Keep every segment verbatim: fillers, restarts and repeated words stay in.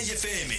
F M.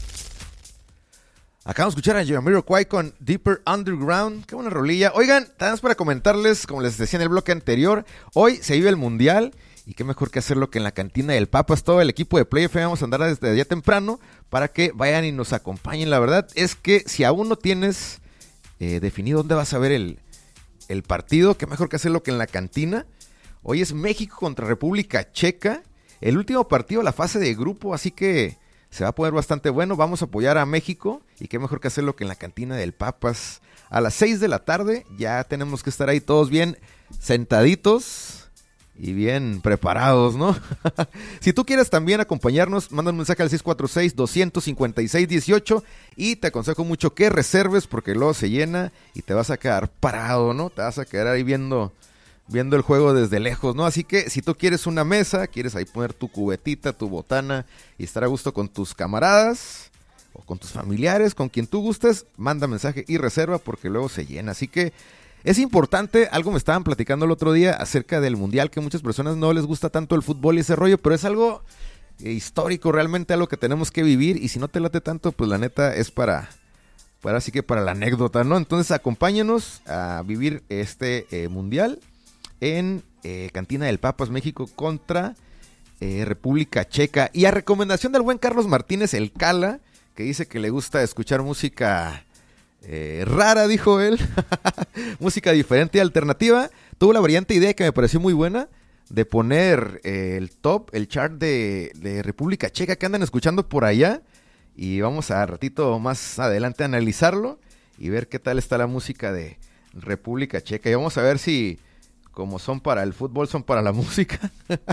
Acabamos de escuchar a Jamiroquai con Deeper Underground. Qué buena rolilla. Oigan, además para comentarles, como les decía en el bloque anterior, hoy se vive el Mundial. Y qué mejor que hacerlo que en la cantina del Papas. Todo el equipo de Play F M vamos a andar desde ya temprano para que vayan y nos acompañen. La verdad es que si aún no tienes eh, definido dónde vas a ver el, el partido, qué mejor que hacerlo que en la cantina. Hoy es México contra República Checa. El último partido, la fase de grupo, así que se va a poner bastante bueno. Vamos a apoyar a México y qué mejor que hacerlo que en la cantina del Papas. A las seis de la tarde ya tenemos que estar ahí todos bien sentaditos y bien preparados, ¿no? Si tú quieres también acompañarnos, manda un mensaje al seis cuatro seis, dos cinco seis, uno ocho y te aconsejo mucho que reserves porque luego se llena y te vas a quedar parado, ¿no? Te vas a quedar ahí viendo, viendo el juego desde lejos, ¿no? Así que si tú quieres una mesa, quieres ahí poner tu cubetita, tu botana y estar a gusto con tus camaradas o con tus familiares, con quien tú gustes, manda mensaje y reserva porque luego se llena. Así que es importante, algo me estaban platicando el otro día acerca del Mundial, que a muchas personas no les gusta tanto el fútbol y ese rollo, pero es algo eh, histórico, realmente algo que tenemos que vivir, y si no te late tanto, pues la neta es para, para así que para la anécdota, ¿no? Entonces acompáñanos a vivir este eh, Mundial en eh, Cantina del Papas, México contra eh, República Checa. Y a recomendación del buen Carlos Martínez, el Cala, que dice que le gusta escuchar música Eh, rara, dijo él. Música diferente y alternativa. Tuvo la brillante idea que me pareció muy buena de poner eh, el top, el chart de, de República Checa que andan escuchando por allá. Y vamos a ratito más adelante a analizarlo y ver qué tal está la música de República Checa. Y vamos a ver si, como son para el fútbol, son para la música.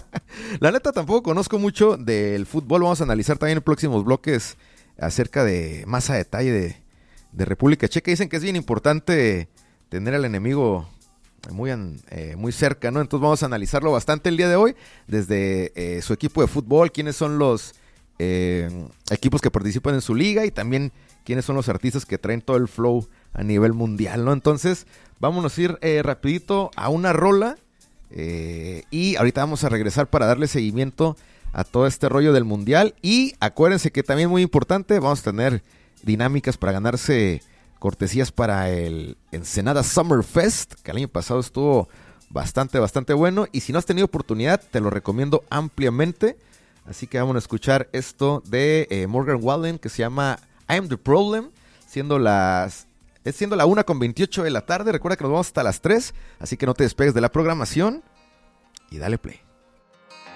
La neta tampoco conozco mucho del fútbol. Vamos a analizar también en próximos bloques acerca de más a detalle de de República Checa. Dicen que es bien importante tener al enemigo muy, eh, muy cerca, ¿no? Entonces vamos a analizarlo bastante el día de hoy, desde eh, su equipo de fútbol, quiénes son los eh, equipos que participan en su liga y también quiénes son los artistas que traen todo el flow a nivel mundial, ¿no? Entonces vámonos a ir eh, rapidito a una rola eh, y ahorita vamos a regresar para darle seguimiento a todo este rollo del mundial. Y acuérdense que también muy importante, vamos a tener dinámicas para ganarse cortesías para el Ensenada Summer Fest, que el año pasado estuvo bastante, bastante bueno. Y si no has tenido oportunidad, te lo recomiendo ampliamente. Así que vamos a escuchar esto de eh, Morgan Wallen, que se llama I Am The Problem, siendo las... Es siendo la una con veintiocho de la tarde. Recuerda que nos vamos hasta las tres, así que no te despegues de la programación y dale play.